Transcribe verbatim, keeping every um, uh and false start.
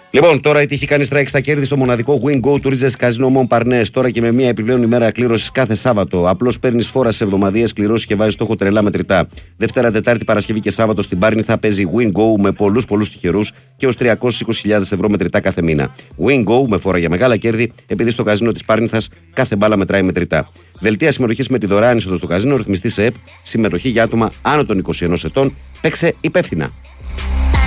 Λοιπόν, τώρα η τύχη κάνει strike στα κέρδη στο μοναδικό Win Go του Ρίζες Καζίνο Μομπαρνές. Τώρα και με μια επιπλέον ημέρα κλήρωση κάθε Σάββατο. Απλώς παίρνει φόρα σε εβδομαδιαίες κληρώσεις και βάζει στόχο τρελά μετρητά. Δευτέρα, Τετάρτη, Παρασκευή και Σάββατο στην Πάρνη θα παίζει Win Go με πολλούς πολλούς τυχερούς και ως τριακόσιες είκοσι χιλιάδες ευρώ μετρητά κάθε μήνα. Win Go με φόρα για μεγάλα κέρδη, επειδή στο καζίνο της Πάρνηθας κάθε μπάλα μετράει μετρητά. Δελτία συμμετοχής με τη δωρεάν είσοδο στο καζίνο, ρυθμιστή σε ΕΠ, συμμετοχή για άτομα άνω των είκοσι ενός ετών. Παίξε υπεύθυνα.